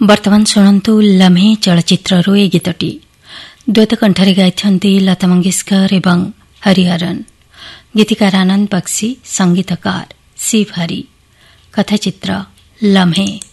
ବର୍ତ୍ତମାନ ଶୁଣନ୍ତୁ ଲମ୍ହେ ଚଳଚ୍ଚିତ୍ରରୁ ଏ ଗୀତଟି। ଦ୍ୱୈତ କଣ୍ଠରେ ଗାଇଛନ୍ତି ଲତା ମଙ୍ଗେଶକର ଏବଂ ହରିହରନ୍। ଗୀତିକାର ଆନନ୍ଦ ବକ୍ସି, ସଙ୍ଗୀତକାର ଶିବ ହରି। କଥାଚିତ୍ର ଲମ୍ହେ।